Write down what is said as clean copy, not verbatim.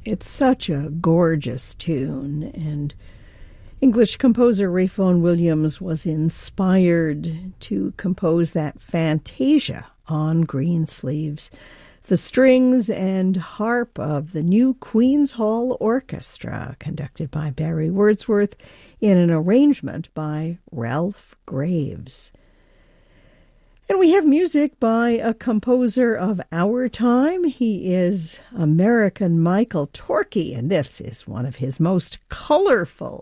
It's such a gorgeous tune, and English composer Ralph Vaughan Williams was inspired to compose that Fantasia on Greensleeves. The strings and harp of the New Queen's Hall Orchestra, conducted by Barry Wordsworth in an arrangement by Ralph Graves. And we have music by a composer of our time. He is American Michael Torke, and this is one of his most colorful